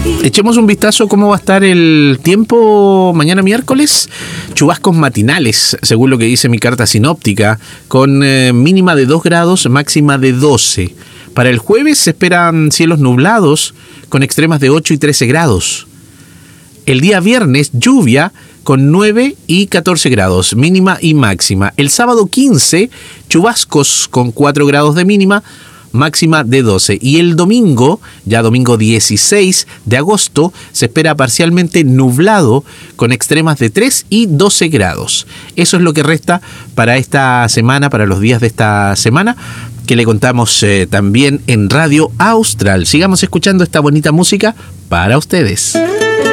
Echemos un vistazo a cómo va a estar el tiempo mañana miércoles. Chubascos matinales, según lo que dice mi carta sinóptica, con mínima de 2 grados, máxima de 12. Para el jueves se esperan cielos nublados con extremas de 8 y 13 grados. El día viernes, lluvia con 9 y 14 grados, mínima y máxima. El sábado 15, chubascos con 4 grados de mínima, máxima de 12. Y el domingo, ya domingo 16 de agosto, se espera parcialmente nublado con extremas de 3 y 12 grados. Eso es lo que resta para esta semana, para los días de esta semana, que le contamos también en Radio Austral. Sigamos escuchando esta bonita música para ustedes.